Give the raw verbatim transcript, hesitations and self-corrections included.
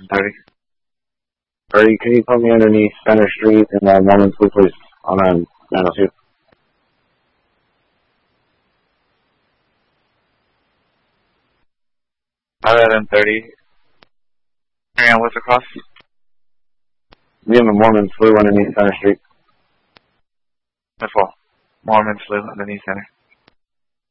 thirty. Birdie, can you put me underneath Center Street in uh, Mormon Slough, please? On uh, nine oh two. eleven thirty. Marianne, what's across? Me and the Mormon Slough underneath Center Street. That's all. Mormon Slough underneath Center.